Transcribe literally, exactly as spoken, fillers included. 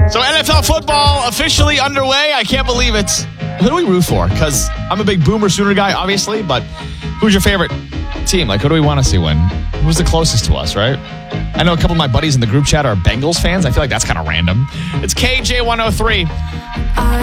So N F L football officially underway. I can't believe it. Who do we root for? Because I'm a big Boomer Sooner guy, obviously, but who's your favorite team? Like, who do we want to see win? Who's the closest to us, right? I know a couple of my buddies in the group chat are Bengals fans. I feel like that's kind of random. It's K J one oh three. I